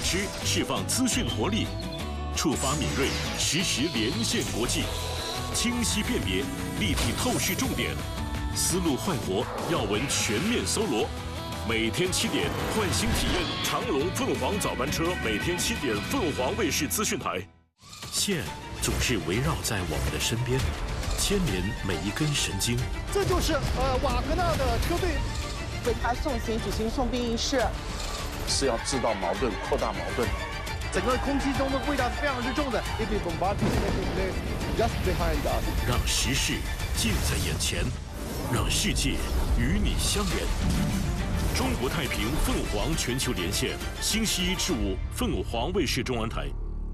知，释放资讯活力，触发敏锐，实时连线国际，清晰辨别，立体透视重点，思路焕活，要闻全面搜罗。每天7点，换新体验长隆凤凰早班车，每天7点，凤凰卫视资讯台。线总是围绕在我们的身边，牵连每一根神经。 这就是瓦格纳的车队为他送行举行送殡仪式， 是要制造矛盾，扩大矛盾。 整个空气中的味道是非常之重的。 让时事近在眼前，让世界与你相连。中国太平凤凰全球连线，星期1至5，凤凰卫视中文台。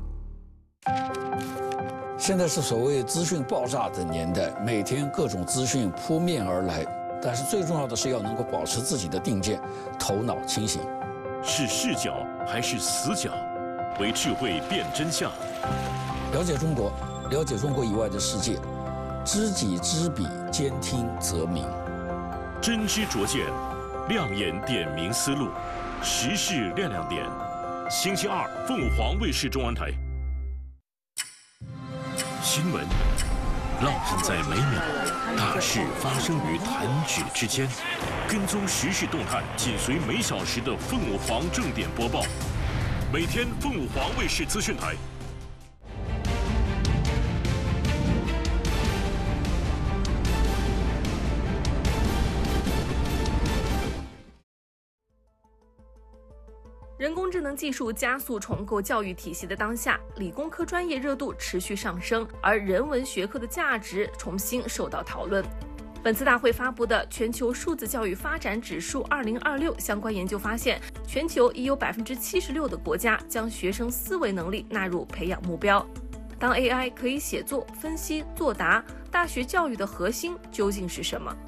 现在是所谓资讯爆炸的年代，每天各种资讯扑面而来，但是最重要的是要能够保持自己的定见，头脑清醒。 是视角还是死角？为智慧辨真相。 了解中国，了解中国以外的世界，知己知彼，兼听则明。 真知灼见，亮眼点明思路，时事亮亮点。星期2，凤凰卫视中文台。新闻浪漫在每秒，大事发生于弹指之间。跟踪时事动态，紧随每小时的凤凰正点播报。每天凤凰卫视资讯台。 人工智能技术加速重构教育体系的当下，理工科专业热度持续上升，而人文学科的价值重新受到讨论。本次大会发布的《全球数字教育发展指数2026》相关研究发现，全球已有76%的国家将学生思维能力纳入培养目标。当 AI 可以写作、分析、作答，大学教育的核心究竟是什么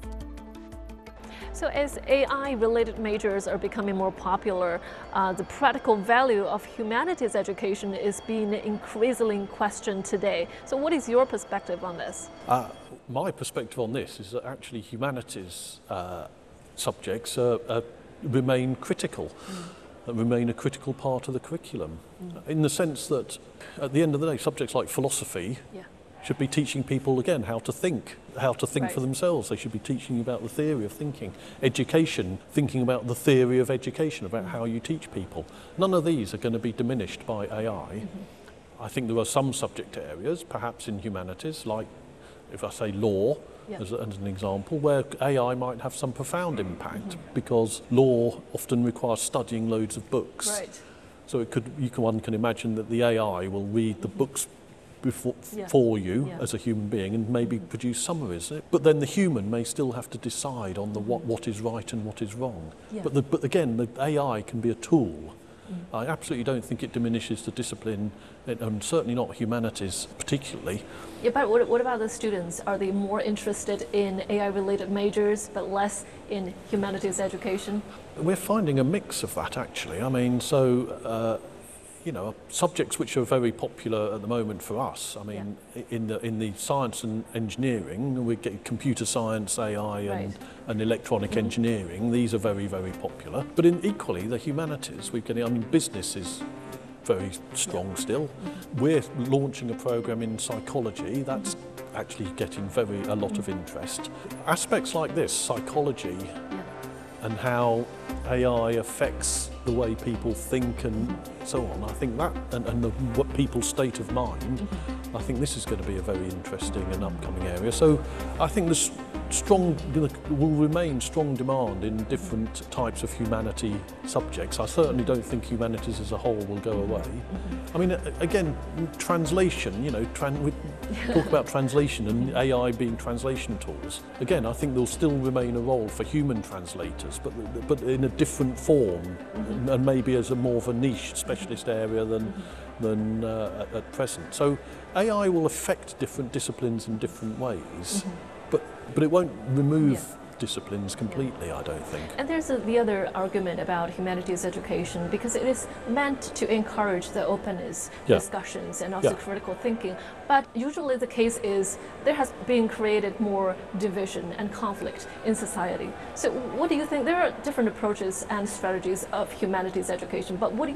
？So as AI-related majors are becoming more popular, the practical value of humanities education is being increasingly questioned today. So what is your perspective on this? My perspective on this is that actually humanities subjects remain critical, remain a critical part of the curriculum, in the sense that at the end of the day, subjects like philosophy should be teaching people, again, how to think right. for themselves. They should be teaching you about the theory of thinking. Education, thinking about the theory of education, about how you teach people. None of these are going to be diminished by AI. I think there are some subject areas, perhaps in humanities, like, if I say law, as an example, where AI might have some profound impact, because law often requires studying loads of books. Right. So one can imagine that the AI will read the books for you as a human being and maybe produce summaries, but then the human may still have to decide on what is right and what is wrong. But again, the AI can be a tool. I absolutely don't think it diminishes the discipline, and certainly not humanities particularly. Yeah, but what about the students? Are they more interested in AI-related majors but less in humanities education? We're finding a mix of that, actually. I mean, subjects which are very popular at the moment for us. I mean, in the science and engineering, we get computer science, AI, and electronic engineering. These are very, very popular. But equally, the humanities, business is very strong still. We're launching a program in psychology that's actually getting a lot of interest. Aspects like this, psychology, and how AI affects the way people think and so on. I think that, and what people's state of mind, I think this is going to be a very interesting and upcoming area. So I think will remain strong demand in different types of humanity subjects. I certainly don't think humanities as a whole will go away. I mean, again, translation, we talk about translation and AI being translation tools. Again, I think there'll still remain a role for human translators, but in a different form, and maybe as a more of a niche specialist area than at present. So AI will affect different disciplines in different ways, but it won't remove disciplines completely, I don't think. And there's the other argument about humanities education, because it is meant to encourage the openness, discussions, and also critical thinking. But usually the case is there has been created more division and conflict in society. So what do you think? There are different approaches and strategies of humanities education, but what do you